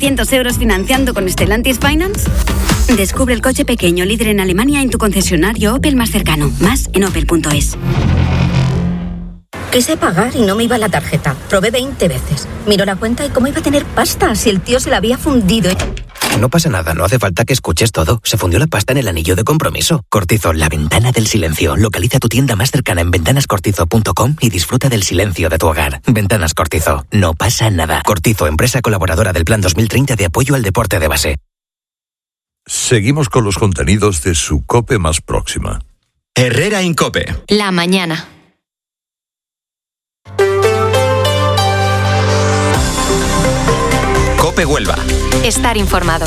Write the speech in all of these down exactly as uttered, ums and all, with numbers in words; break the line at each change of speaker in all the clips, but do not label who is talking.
trescientos euros financiando con Stellantis Finance? Descubre el coche pequeño líder en Alemania en tu concesionario Opel más cercano. Más en opel punto es.
Quise pagar y no me iba la tarjeta. Probé veinte veces. Miró la cuenta y cómo iba a tener pasta si el tío se la había fundido.
No pasa nada, no hace falta que escuches todo. Se fundió la pasta en el anillo de compromiso. Cortizo, la ventana del silencio. Localiza tu tienda más cercana en ventanas cortizo punto com y disfruta del silencio de tu hogar. Ventanas Cortizo, no pasa nada. Cortizo, empresa colaboradora del Plan dos mil treinta de apoyo al deporte de base.
Seguimos con los contenidos de su COPE más próxima.
Herrera en COPE.
La mañana.
COPE Huelva.
Estar informado.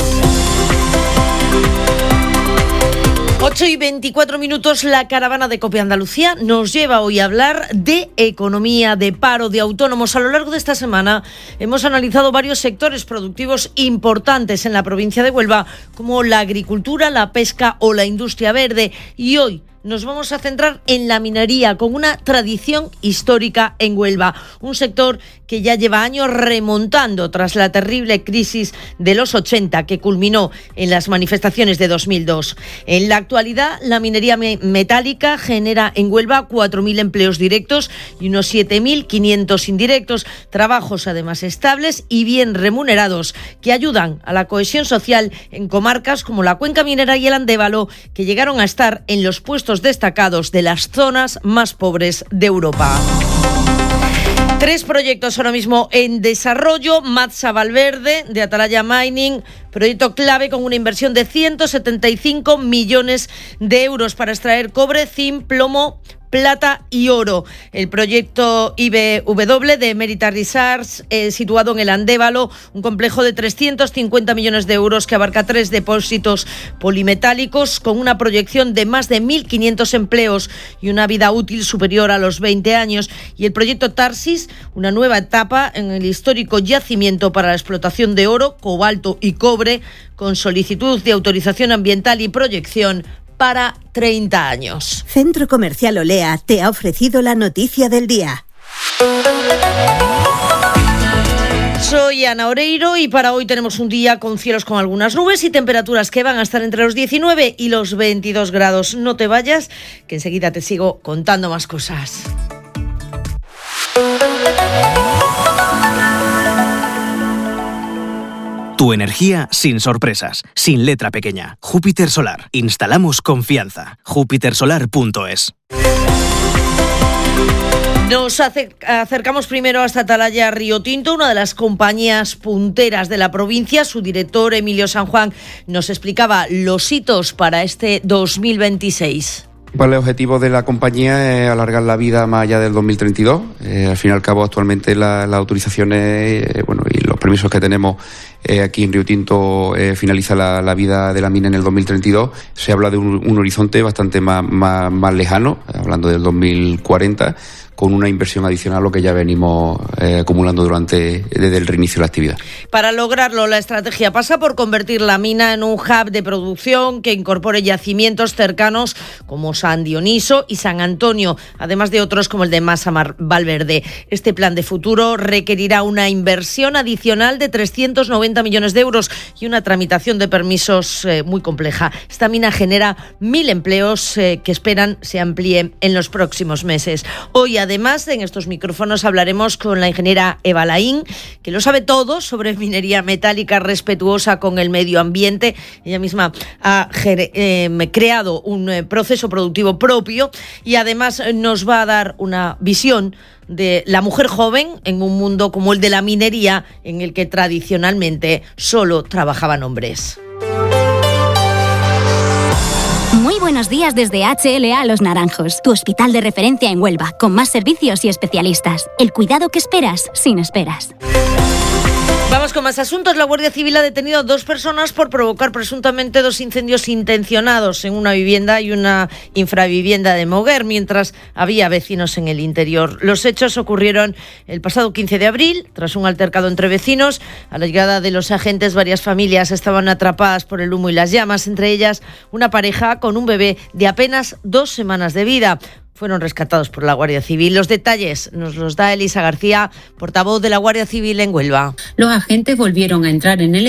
ocho y veinticuatro minutos, la caravana de COPE Andalucía nos lleva hoy a hablar de economía, de paro, de autónomos. A lo largo de esta semana hemos analizado varios sectores productivos importantes en la provincia de Huelva, como la agricultura, la pesca o la industria verde. Y hoy nos vamos a centrar en la minería, con una tradición histórica en Huelva. Un sector que ya lleva años remontando tras la terrible crisis de los ochenta que culminó en las manifestaciones de dos mil dos. En la actualidad, la minería me- metálica genera en Huelva cuatro mil empleos directos y unos siete mil quinientos indirectos. Trabajos además estables y bien remunerados que ayudan a la cohesión social en comarcas como la Cuenca Minera y el Andévalo, que llegaron a estar en los puestos destacados de las zonas más pobres de Europa. Tres proyectos ahora mismo en desarrollo. Matsa Valverde, de Atalaya Mining, proyecto clave con una inversión de ciento setenta y cinco millones de euros para extraer cobre, zinc, plomo, plata y oro. El proyecto I B W de Merita Research, eh, situado en el Andévalo, un complejo de trescientos cincuenta millones de euros que abarca tres depósitos polimetálicos con una proyección de más de mil quinientos empleos y una vida útil superior a los veinte años. Y el proyecto Tarsis, una nueva etapa en el histórico yacimiento para la explotación de oro, cobalto y cobre, con solicitud de autorización ambiental y proyección para treinta años.
Centro Comercial Olea te ha ofrecido la noticia del día.
Soy Ana Oreiro y para hoy tenemos un día con cielos con algunas nubes y temperaturas que van a estar entre los diecinueve y los veintidós grados. No te vayas, que enseguida te sigo contando más cosas.
Tu energía sin sorpresas, sin letra pequeña. Júpiter Solar. Instalamos confianza. júpiter solar punto es.
Nos acercamos primero hasta Atalaya Río Tinto, una de las compañías punteras de la provincia. Su director, Emilio San Juan, nos explicaba los hitos para este dos mil veintiséis.
El objetivo de la compañía es alargar la vida más allá del dos mil treinta y dos. Eh, al fin y al cabo, actualmente las la autorizaciones eh, bueno, y los permisos que tenemos eh, aquí en Río Tinto eh, finaliza la, la vida de la mina en el dos mil treinta y dos. Se habla de un, un horizonte bastante más, más, más lejano, hablando del dos mil cuarenta, con una inversión adicional a lo que ya venimos eh, acumulando durante desde el reinicio de la actividad.
Para lograrlo, la estrategia pasa por convertir la mina en un hub de producción que incorpore yacimientos cercanos como San Dioniso y San Antonio, además de otros como el de Matsa Valverde. Este plan de futuro requerirá una inversión adicional de trescientos noventa millones de euros y una tramitación de permisos eh, muy compleja. Esta mina genera mil empleos eh, que esperan se amplíen en los próximos meses. Hoy, además, en estos micrófonos hablaremos con la ingeniera Eva Laín, que lo sabe todo sobre minería metálica respetuosa con el medio ambiente. Ella misma ha eh, creado un eh, proceso productivo propio y además nos va a dar una visión de la mujer joven en un mundo como el de la minería, en el que tradicionalmente solo trabajaban hombres.
Muy buenos días desde H L A Los Naranjos, tu hospital de referencia en Huelva, con más servicios y especialistas. El cuidado que esperas, sin esperas.
Vamos con más asuntos. La Guardia Civil ha detenido a dos personas por provocar presuntamente dos incendios intencionados en una vivienda y una infravivienda de Moguer, mientras había vecinos en el interior. Los hechos ocurrieron el pasado quince de abril, tras un altercado entre vecinos. A la llegada de los agentes, varias familias estaban atrapadas por el humo y las llamas, entre ellas una pareja con un bebé de apenas dos semanas de vida. Fueron rescatados por la Guardia Civil. Los detalles nos los da Elisa García, portavoz de la Guardia Civil en Huelva.
Los agentes volvieron a entrar en el